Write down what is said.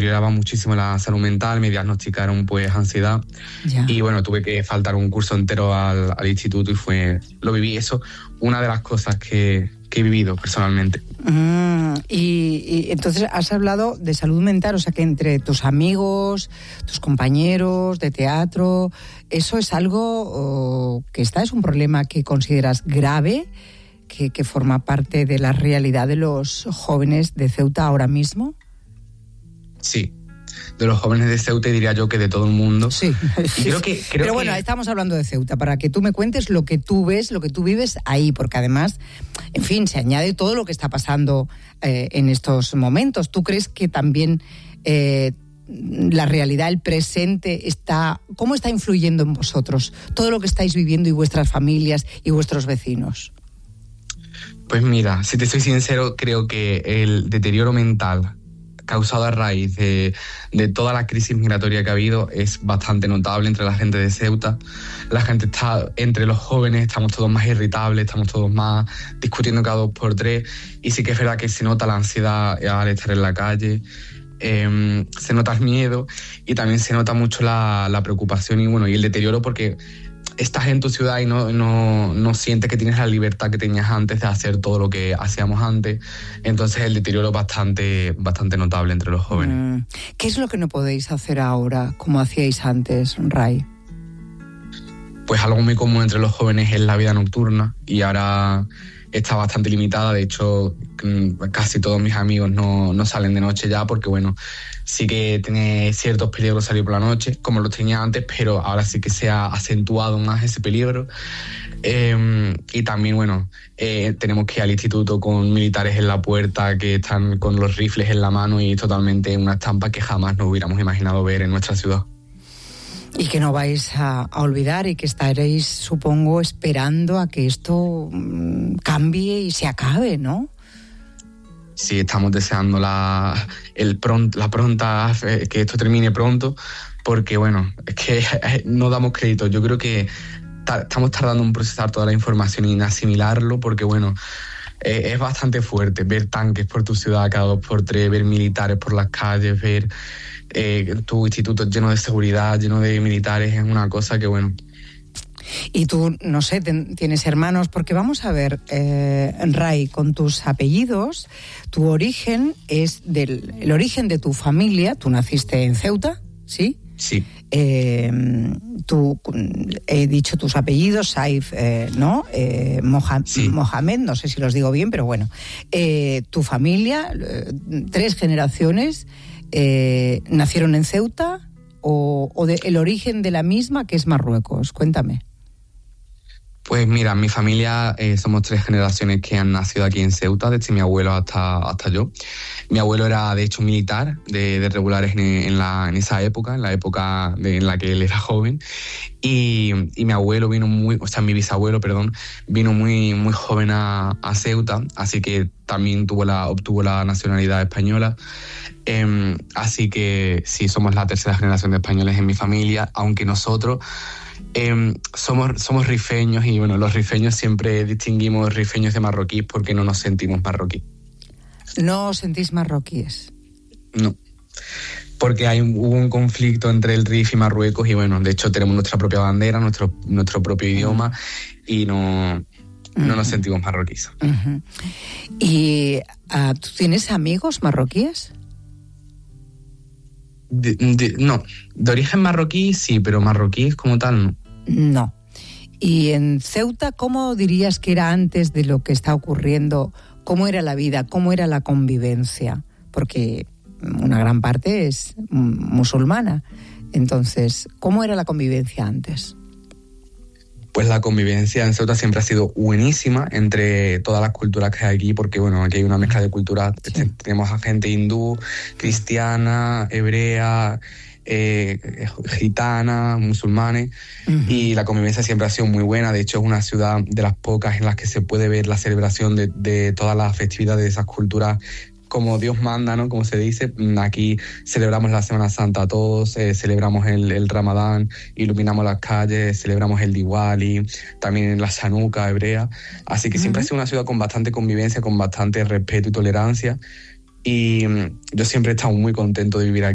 deterioraba muchísimo la salud mental, me diagnosticaron pues ansiedad. Ya. Y bueno, tuve que faltar un curso entero al instituto y lo viví eso, una de las cosas que he vivido personalmente. Y entonces has hablado de salud mental, o sea que entre tus amigos, tus compañeros de teatro, ¿eso es algo es un problema que consideras grave, que forma parte de la realidad de los jóvenes de Ceuta ahora mismo? Sí, de los jóvenes de Ceuta y diría yo que de todo el mundo. Sí, Pero bueno, estamos hablando de Ceuta, para que tú me cuentes lo que tú ves, lo que tú vives ahí, porque además, en fin, se añade todo lo que está pasando en estos momentos. ¿Tú crees que también la realidad, el presente, cómo está influyendo en vosotros? Todo lo que estáis viviendo y vuestras familias y vuestros vecinos. Pues mira, si te soy sincero, creo que el deterioro mental causado a raíz de toda la crisis migratoria que ha habido es bastante notable entre la gente de Ceuta. La gente está, entre los jóvenes, estamos todos más irritables, estamos todos más discutiendo cada 2 por 3, y sí que es verdad que se nota la ansiedad al estar en la calle, se nota el miedo y también se nota mucho la preocupación y el deterioro, porque estás en tu ciudad y no sientes que tienes la libertad que tenías antes de hacer todo lo que hacíamos antes. Entonces el deterioro es bastante notable entre los jóvenes. ¿Qué es lo que no podéis hacer ahora como hacíais antes, Ray? Pues algo muy común entre los jóvenes es la vida nocturna, y ahora está bastante limitada. De hecho, casi todos mis amigos no salen de noche ya, porque sí que tiene ciertos peligros salir por la noche, como los tenía antes, pero ahora sí que se ha acentuado más ese peligro. Y también, tenemos que ir al instituto con militares en la puerta que están con los rifles en la mano, y totalmente una estampa que jamás nos hubiéramos imaginado ver en nuestra ciudad. Y que no vais a olvidar, y que estaréis, supongo, esperando a que esto cambie y se acabe, ¿no? Sí, estamos deseando que esto termine pronto, porque es que no damos crédito. Yo creo que estamos tardando en procesar toda la información y en asimilarlo, porque es bastante fuerte ver tanques por tu ciudad cada 2 por 3, ver militares por las calles, ver tu instituto lleno de seguridad, lleno de militares. Es una cosa que Y tú, no sé, tienes hermanos, porque vamos a ver, Ray, con tus apellidos, tu origen es el origen de tu familia. Tú naciste en Ceuta, ¿sí? Sí. Tú, he dicho tus apellidos, Saif, ¿no? Sí. Mohamed, no sé si los digo bien, pero tu familia, 3 generaciones, ¿nacieron en Ceuta o el origen de la misma, que es Marruecos? Cuéntame. Pues mira, mi familia somos 3 generaciones que han nacido aquí en Ceuta, desde mi abuelo hasta yo. Mi abuelo era, de hecho, militar de regulares en esa época, en la época en la que él era joven. Y mi abuelo mi bisabuelo, vino muy, muy joven a Ceuta, así que también obtuvo la nacionalidad española. Así que sí, somos la 3ª generación de españoles en mi familia, aunque nosotros somos rifeños, y los rifeños siempre distinguimos rifeños de marroquíes porque no nos sentimos marroquíes. ¿No os sentís marroquíes? No, porque hubo un conflicto entre el Rif y Marruecos, y de hecho tenemos nuestra propia bandera, nuestro propio idioma, y no nos sentimos marroquíes. ¿Y tú tienes amigos marroquíes? No, de origen marroquí sí, pero marroquíes como tal no. No. Y en Ceuta, ¿cómo dirías que era antes de lo que está ocurriendo? ¿Cómo era la vida? ¿Cómo era la convivencia? Porque una gran parte es musulmana. Entonces, ¿cómo era la convivencia antes? Pues la convivencia en Ceuta siempre ha sido buenísima entre todas las culturas que hay aquí, porque aquí hay una mezcla de culturas. Sí. Tenemos a gente hindú, cristiana, hebrea, gitana, musulmanes, y la convivencia siempre ha sido muy buena. De hecho, es una ciudad de las pocas en las que se puede ver la celebración de todas las festividades de esas culturas como Dios manda, ¿no? Como se dice. Aquí celebramos la Semana Santa todos, celebramos el Ramadán, iluminamos las calles, celebramos el Diwali, también la Chanuca hebrea. Así que siempre ha sido una ciudad con bastante convivencia, con bastante respeto y tolerancia. Y yo siempre he estado muy contento de vivir aquí.